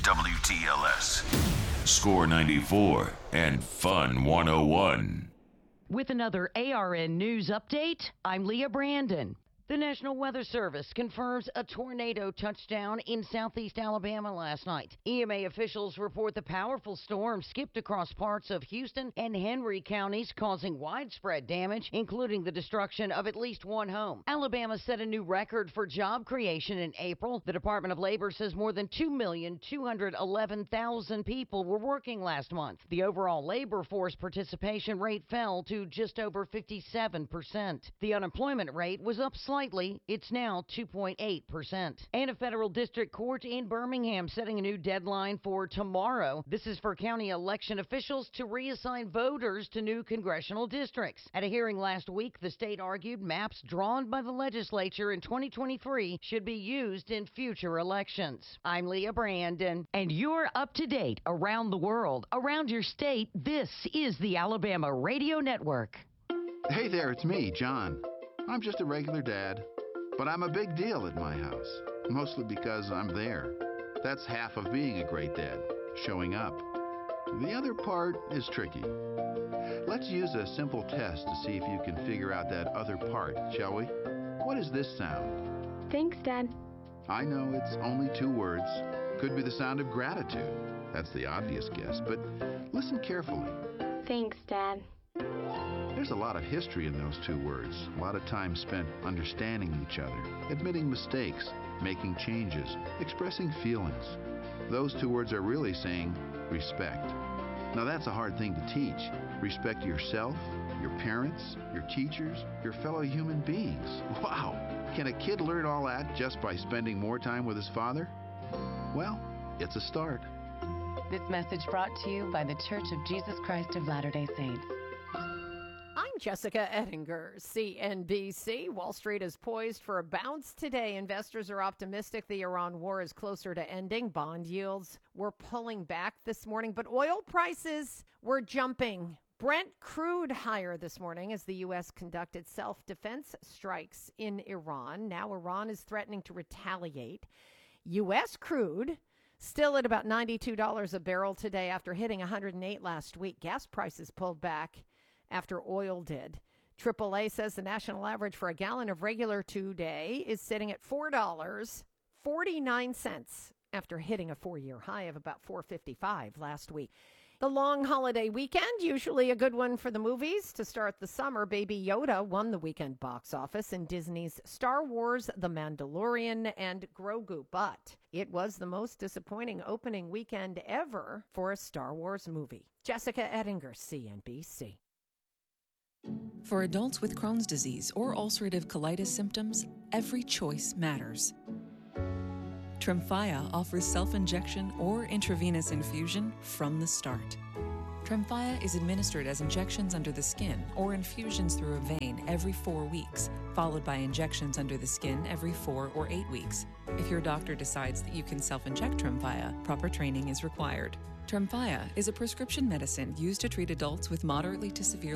WTLS, Score 94, and Fun 101. With another ARN News update, I'm Leah Brandon. The National Weather Service confirms a tornado touchdown in southeast Alabama last night. EMA officials report the powerful storm skipped across parts of Houston and Henry counties, causing widespread damage, including the destruction of at least one home. Alabama set a new record for job creation in April. The Department of Labor says more than 2,211,000 people were working last month. The overall labor force participation rate fell to just over 57%. The unemployment rate was up slightly. It's now 2.8%. And a federal district court in Birmingham setting a new deadline for tomorrow. This is for county election officials to reassign voters to new congressional districts. At a hearing last week, the state argued maps drawn by the legislature in 2023 should be used in future elections. I'm Leah Brandon, and you're up to date around the world, around your state. This is the Alabama Radio Network. Hey there, it's me, John. I'm just a regular dad, but I'm a big deal at my house, mostly because I'm there. That's half of being a great dad, showing up. The other part is tricky. Let's use a simple test to see if you can figure out that other part, shall we? What is this sound? Thanks, Dad. I know it's only 2 words. Could be the sound of gratitude. That's the obvious guess, but listen carefully. Thanks, Dad. There's a lot of history in those 2 words, a lot of time spent understanding each other, admitting mistakes, making changes, expressing feelings. Those 2 words are really saying respect. Now that's a hard thing to teach. Respect yourself, your parents, your teachers, your fellow human beings. Wow! Can a kid learn all that just by spending more time with his father? Well, it's a start. This message brought to you by the Church of Jesus Christ of Latter-day Saints. I'm Jessica Ettinger, CNBC. Wall Street is poised for a bounce today. Investors are optimistic the Iran war is closer to ending. Bond yields were pulling back this morning, but oil prices were jumping. Brent crude higher this morning as the U.S. conducted self-defense strikes in Iran. Now Iran is threatening to retaliate. U.S. crude still at about $92 a barrel today after hitting $108 last week. Gas prices pulled back after oil did. AAA says the national average for a gallon of regular today is sitting at $4.49 after hitting a 4-year high of about $4.55 last week. The long holiday weekend, usually a good one for the movies. To start the summer, Baby Yoda won the weekend box office in Disney's Star Wars, The Mandalorian, and Grogu. But it was the most disappointing opening weekend ever for a Star Wars movie. Jessica Ettinger, CNBC. For adults with Crohn's disease or ulcerative colitis symptoms, every choice matters. Tremfya offers self-injection or intravenous infusion from the start. Tremfya is administered as injections under the skin or infusions through a vein every 4 weeks, followed by injections under the skin every 4 or 8 weeks. If your doctor decides that you can self-inject Tremfya, proper training is required. Tremfya is a prescription medicine used to treat adults with moderately to severe